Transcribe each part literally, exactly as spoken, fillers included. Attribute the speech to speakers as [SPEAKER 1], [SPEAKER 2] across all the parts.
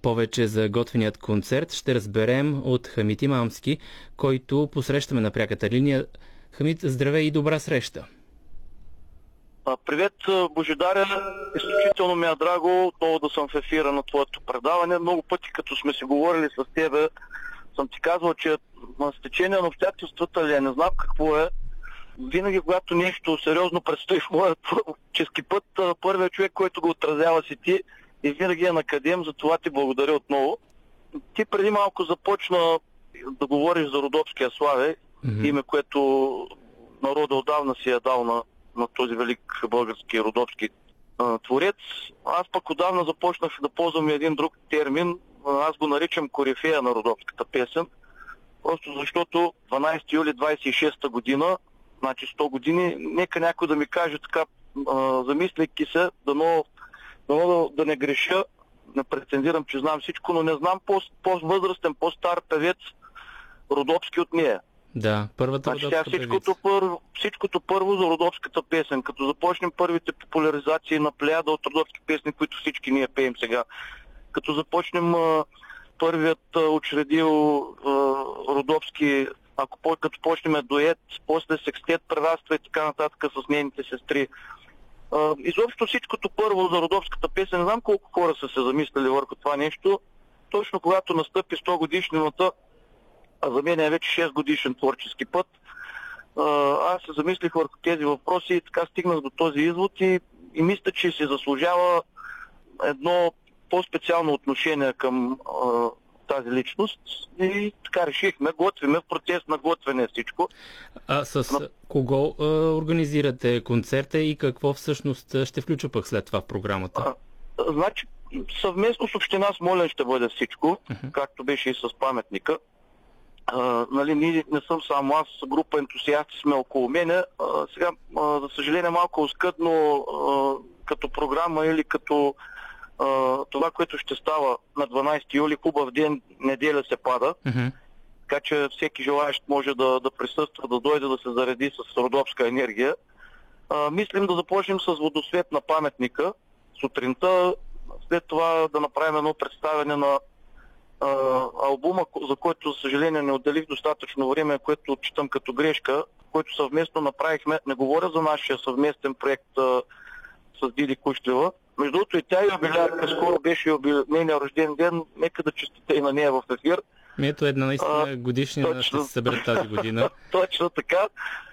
[SPEAKER 1] Повече за готвеният концерт ще разберем от Хамид Имамски, който посрещаме на пряката линия. Хамид, здравей и добра среща!
[SPEAKER 2] Привет, Божидаря! Изключително ми е драго отново да съм в ефира на твоето предаване. Много пъти, като сме си говорили с тебе, съм ти казвал, че на стечение на обстоятелствата ли, не знам какво е, винаги, когато нещо сериозно предстои в моят творчески път, първият човек, който го отразява си ти и винаги е на къдем, за това ти благодаря отново. Ти преди малко започна да говориш за Родопския славе, mm-hmm. име, което народа отдавна си е дал на, на този велик български родопски а, творец. Аз пък отдавна започнах да ползвам един друг термин. Аз го наричам корифея на родопската песен, просто защото дванадесети юли двадесет и шеста година, значи сто години, нека някой да ми каже така, а, замисляйки се, дано, дано да, да не греша, не претендирам, че знам всичко, но не знам по, по-възрастен, по-стар певец родопски от нея.
[SPEAKER 1] Да, първата
[SPEAKER 2] значи,
[SPEAKER 1] родопска
[SPEAKER 2] всичкото първо, всичкото първо за родопската песен, като започнем първите популяризации на плеяда от родопски песни, които всички ние пеем сега, като започнем а, първият а, учредил а, родопски, ако като почнем дует, после секстет прераства и така нататък с нейните сестри. А, изобщо всичкото първо за родопската песен, не знам колко хора са се замислили върху това нещо, точно когато настъпи сто годишнината, а за мен е вече шест годишен творчески път, а, аз се замислих върху тези въпроси и така стигнах до този извод и, и мисля, че се заслужава едно по-специално отношение към а, тази личност и така решихме, готвиме, в процес на готвене всичко.
[SPEAKER 1] А с
[SPEAKER 2] Но...
[SPEAKER 1] кого а, организирате концерта и какво всъщност ще включва пък след това в програмата?
[SPEAKER 2] А, значи, съвместно с община Смолян ще бъде всичко, uh-huh. както беше и с паметника. А, нали, ние не съм само аз, група ентусиасти сме около мене. А, сега, а, за съжаление, малко оскъдно а, като програма или като Uh, това, което ще става на дванадесети юли, хубав ден, неделя се пада, mm-hmm. така че всеки желаещ може да, да присъства, да дойде да се зареди с родопска енергия. Uh, мислим да започнем с водосвет на паметника сутринта, след това да направим едно представяне на uh, албума, за който, за съжаление, не отделих достатъчно време, което отчитам като грешка, който съвместно направихме. Не говоря за нашия съвместен проект uh, с Диди Кущева. Между другото и тя юбилярка, скоро беше нейния рожден ден, нека да честите и на нея в ефир.
[SPEAKER 1] Ето една наистина годишнина ще се събере тази година.
[SPEAKER 2] Точно така.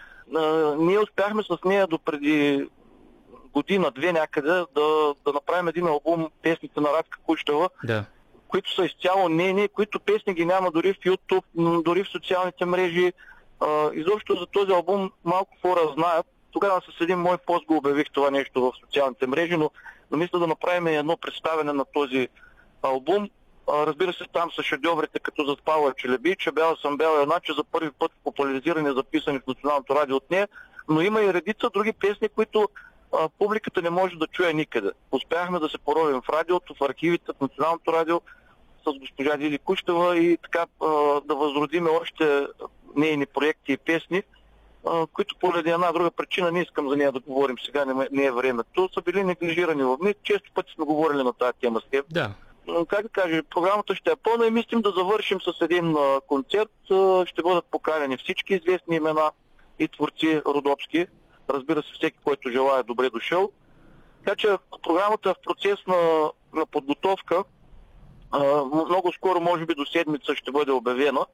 [SPEAKER 2] А, ние успяхме с нея до преди година-две някъде да, да направим един албум песните на Радка Кущева, да. които са изцяло нейни, които песни ги няма дори в YouTube, дори в социалните мрежи. А, изобщо за този албум малко хора знаят. Тогава с един мой пост го обявих това нещо в социалните мрежи, но, но мисля да направим едно представяне на този албум. А, разбира се, там са шедьоврите като зад Павла Челеби, че бяла съм бяла една, че за първи път популяризирани, записани в Националното радио от нея, но има и редица други песни, които а, публиката не може да чуе никъде. Успяхме да се поровим в радиото, в архивите, в Националното радио с госпожа Диди Кущева и така а, да възродиме още нейни проекти и песни, които поради една друга причина не искам за нея да говорим сега, не, не е времето, са били неглижирани в мен. Често пъти сме говорили на тази тема с теб.
[SPEAKER 1] Да.
[SPEAKER 2] Как да кажа, програмата ще е пълна и мислим да завършим с един а, концерт. А, ще бъдат поканени всички известни имена и творци родопски. Разбира се, всеки, който желая, добре дошъл. Така че програмата е в процес на, на подготовка. А, много скоро, може би до седмица, ще бъде обявена.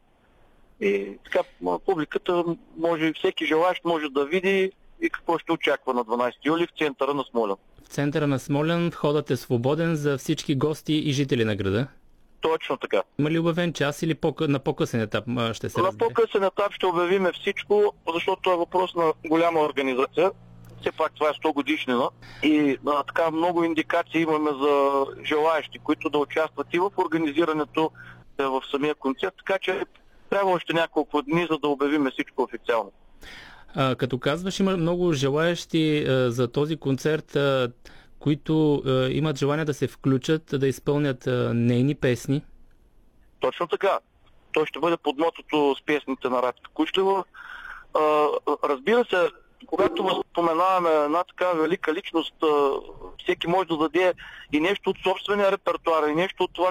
[SPEAKER 2] И така публиката може, всеки желащ може да види и какво ще очаква на дванадесети юли в центъра на Смолян.
[SPEAKER 1] В центъра на Смолян входът е свободен за всички гости и жители на града?
[SPEAKER 2] Точно така.
[SPEAKER 1] Има ли обявен час или по- на по-късен етап ще се
[SPEAKER 2] На
[SPEAKER 1] разбере?
[SPEAKER 2] по-късен етап ще обявиме всичко, защото е въпрос на голяма организация. Все пак това е сто годишнина и а, така много индикации имаме за желаещи, които да участват и в организирането в самия концерт, така че трябва още няколко дни, за да обявиме всичко официално.
[SPEAKER 1] А, като казваш, има много желаящи а, за този концерт, а, които а, имат желание да се включат, да изпълнят а, нейни песни.
[SPEAKER 2] Точно така. Той ще бъде под мотото с песните на Радка Кущева. А, разбира се, когато споменаваме една така велика личност, а, всеки може да даде и нещо от собствения репертуар, и нещо от това,